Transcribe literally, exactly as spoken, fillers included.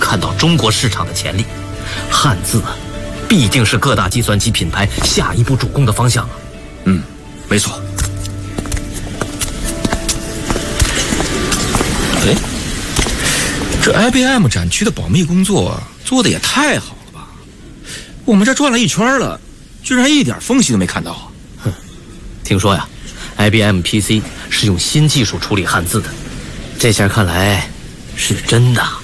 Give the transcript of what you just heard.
看到中国市场的潜力，汉字啊，必定是各大计算机品牌下一步主攻的方向啊。 嗯，没错。哎，这 I B M 展区的保密工作做的也太好了吧！我们这转了一圈了，居然一点缝隙都没看到啊！ 哼，听说呀 ，I B M P C 是用新技术处理汉字的，这下看来是真的。